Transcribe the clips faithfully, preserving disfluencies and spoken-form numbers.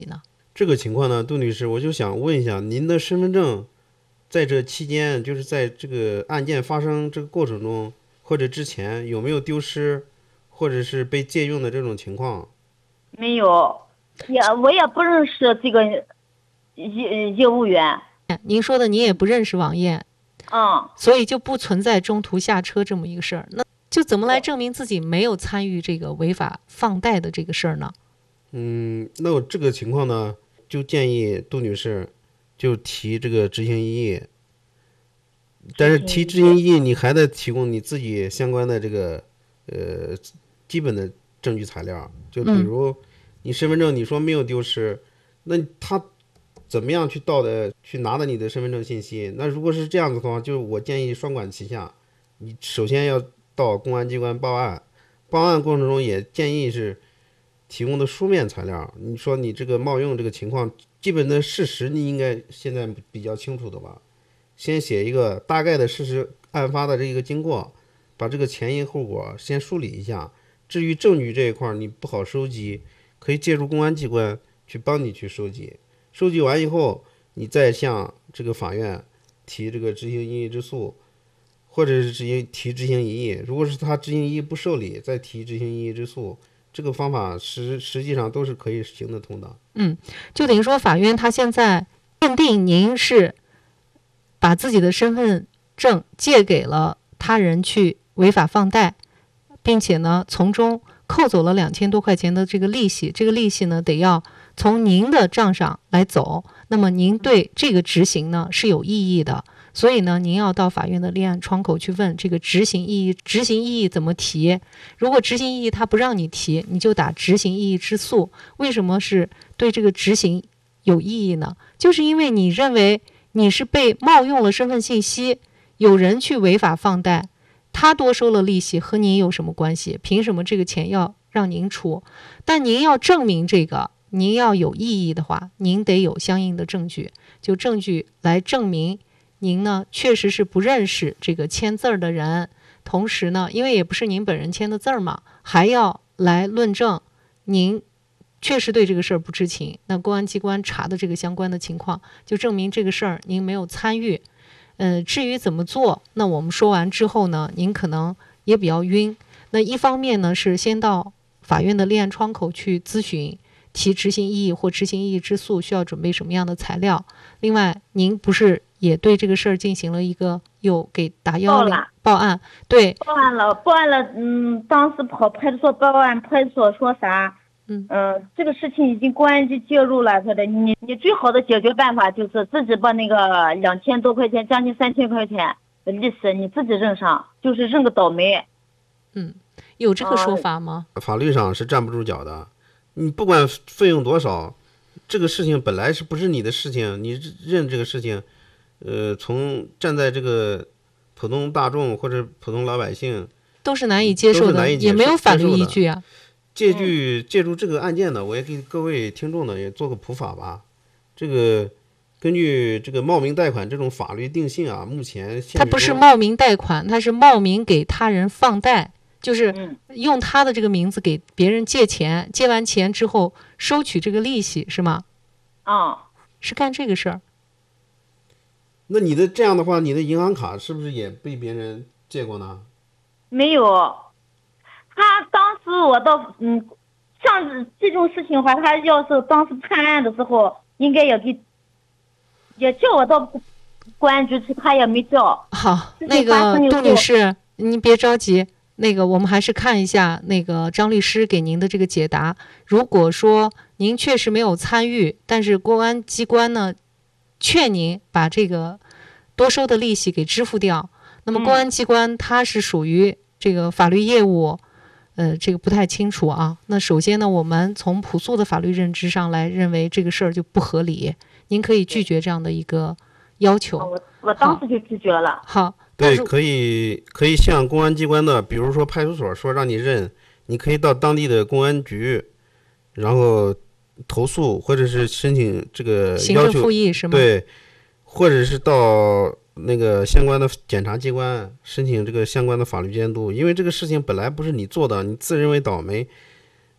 呢？ 这个情况呢，杜女士，我就想问一下，您的身份证在这期间，就是在这个案件发生这个过程中，或者之前有没有丢失，或者是被借用的这种情况？ 没有，也我也不认识这个业业务员。 您说的你也不认识王艳， 嗯， 所以就不存在中途下车这么一个事儿。那就怎么来证明自己没有参与这个违法放贷的这个事儿呢？ 嗯，那我这个情况呢，就建议杜女士就提这个执行异议，但是提执行异议，你还得提供你自己相关的这个呃基本的证据材料，就比如你身份证，你说没有丢失，那他怎么样去盗的去拿的你的身份证信息？那如果是这样子的话，就是我建议双管齐下，你首先要到公安机关报案，报案过程中也建议是提供的书面材料。你说你这个冒用这个情况，基本的事实你应该现在比较清楚的吧？先写一个大概的事实，案发的这个经过，把这个前因后果先梳理一下。至于证据这一块你不好收集，可以借助公安机关去帮你去收集。收集完以后，你再向这个法院提这个执行异议之诉，或者是执行提执行异议。如果是他执行异议不受理，再提执行异议之诉。这个方法实实际上都是可以行得通的。 嗯，就等于说法院他现在认定您是把自己的身份证借给了他人去违法放贷，并且呢从中扣走了两千多块钱的这个利息，这个利息呢得要从您的账上来走，那么您对这个执行呢是有异议的，所以呢您要到法院的立案窗口去问这个执行异议，执行异议怎么提？如果执行异议他不让你提，你就打执行异议之诉。为什么是对这个执行有异议呢？就是因为你认为你是被冒用了身份信息，有人去违法放贷，他多收了利息，和您有什么关系？凭什么这个钱要让您出？但您要证明这个，您要有异议的话，您得有相应的证据，就证据来证明您呢确实是不认识这个签字儿的人，同时呢，因为也不是您本人签的字儿嘛，还要来论证您确实对这个事儿不知情。那公安机关查的这个相关的情况，就证明这个事儿您没有参与。呃，至于怎么做，那我们说完之后呢，您可能也比较晕。那一方面呢，是先到法院的立案窗口去咨询，提执行异议或执行异议之诉需要准备什么样的材料。另外，您不是也对这个事儿进行了一个有给打幺幺零报案？对， 报案了，报案了。嗯，当时跑派出所报案，派出所说啥？嗯、呃、这个事情已经公安局介入了，说的你你最好的解决办法就是自己把那个两千多块钱，将近三千块钱的利息你自己认上，就是认个倒霉。 嗯，有这个说法吗？ 呃、法律上是站不住脚的。你不管费用多少，这个事情本来是不是你的事情，你认这个事情，呃，从站在这个普通大众或者普通老百姓都是难以接受的，也没有法律依据啊。 借据借助这个案件呢，我也给各位听众呢也做个普法吧。这个根据这个冒名贷款这种法律定性啊，目前它不是冒名贷款，它是冒名给他人放贷，就是用他的这个名字给别人借钱，借完钱之后收取这个利息，是吗？ 啊、嗯， 是干这个事儿。 那你的这样的话，你的银行卡是不是也被别人借过呢？ 没有。他当时我到嗯，像这种事情的话，他要是当时判案的时候，应该也给也叫我到公安局去，他也没叫。 好，那个杜女士，您别着急，那个我们还是看一下那个张律师给您的这个解答。如果说您确实没有参与，但是公安机关呢劝您把这个多收的利息给支付掉，那么公安机关它是属于这个法律业务。呃，这个不太清楚啊。那首先呢，我们从朴素的法律认知上来认为这个事儿就不合理，您可以拒绝这样的一个要求。 我我当时就拒绝了。 好， 对，可以可以向公安机关的，比如说派出所说让你认，你可以到当地的公安局，然后投诉或者是申请这个行政复议是吗？ 对，或者是到那个相关的检察机关申请这个相关的法律监督，因为这个事情本来不是你做的，你自认为倒霉，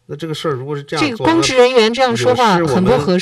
那这个事儿如果是这样这个做， 公职人员这样说话有失我们很不合